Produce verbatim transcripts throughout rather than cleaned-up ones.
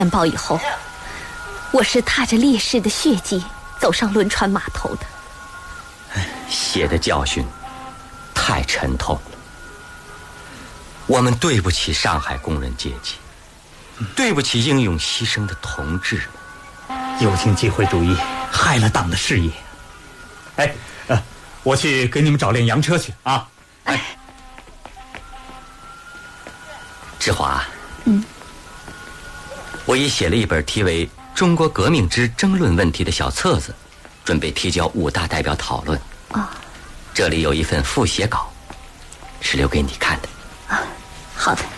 电报以后，我是踏着烈士的血迹走上轮船码头的。 血的教训太沉痛了，我们对不起上海工人阶级，对不起英勇牺牲的同志们。 右倾机会主义害了党的事业。哎，呃，我去给你们找辆洋车去啊！哎， 志华， 嗯， 我已写了一本题为《中国革命之争论问题》的小册子，准备提交五大代表讨论。 哦， 这里有一份复写稿，是留给你看的。 啊，好的。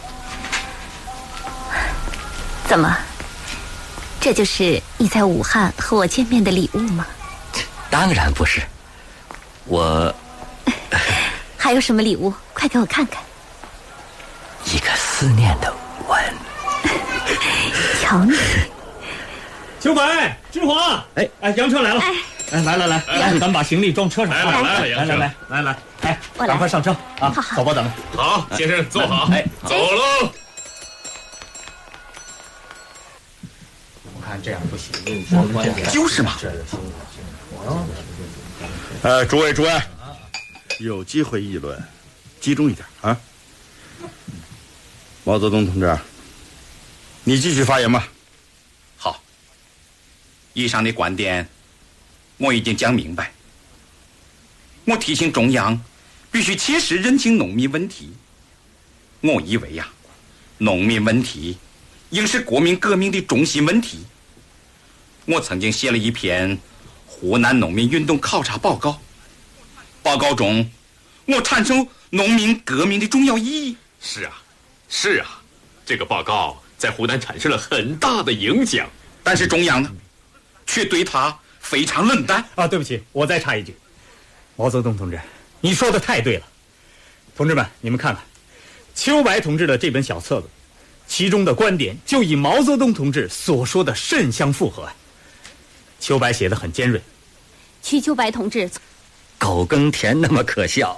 怎么？这就是你在武汉和我见面的礼物吗？ 当然不是，我还有什么礼物？快给我看看。 一个思念的吻。 瞧你， 秋白、志华，哎哎，洋车来了！哎，哎来来来，来，咱们把行李装车上。 来了来了， 来来来来来，哎，赶快上车啊！ 好好走吧，咱们。 好，先生坐好。哎，走喽。 看这样不行， 就是嘛。 呃，诸位诸位，有机会议论，集中一点啊。毛泽东同志，你继续发言吧。 好，以上的观点我已经讲明白。我提醒中央，必须切实认清农民问题。我以为呀、啊，农民问题应是国民革命的中心问题。我曾经写了一篇湖南农民运动考察报告，报告中我阐述农民革命的重要意义。 是啊，是啊，这个报告在湖南产生了很大的影响， 但是中央呢，却对他非常冷淡。 啊，对不起，我再插一句，毛泽东同志，你说的太对了。同志们，你们看看秋白同志的这本小册子，其中的观点就与毛泽东同志所说的甚相符合。秋白写得很尖锐， 瞿秋白同志， 狗耕田那么可笑。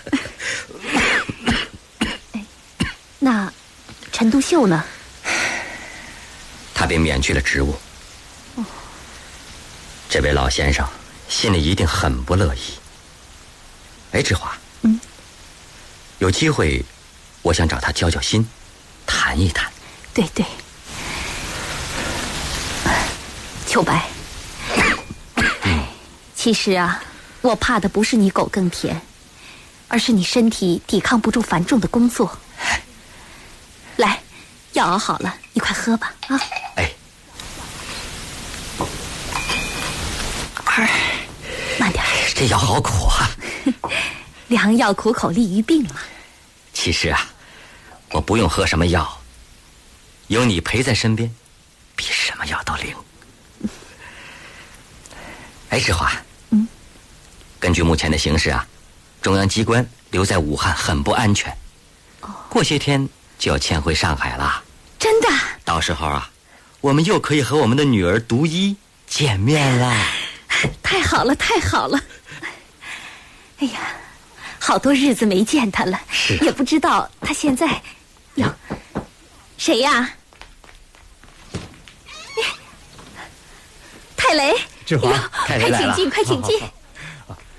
那陈独秀呢？ 他被免去了职务。 哦， 这位老先生心里一定很不乐意。哎，志华， 嗯， 有机会我想找他交交心，谈一谈。 对对，秋白，其实啊，我怕的不是你狗耕田，而是你身体抵抗不住繁重的工作。来，药熬好了，你快喝吧啊！ 哎， 哎，慢点， 这药好苦啊！ 良药苦口利于病嘛。 其实啊，我不用喝什么药，有你陪在身边，比什么药都灵。哎，志华， 嗯， 根据目前的形势啊，中央机关留在武汉很不安全。 哦， 过些天就要迁回上海了。 真的？ 到时候啊，我们又可以和我们的女儿独一见面啦。 太好了，太好了！哎呀，好多日子没见他了， 是啊， 也不知道他现在哟，谁呀？太雷， 志华， 快请进，快请进。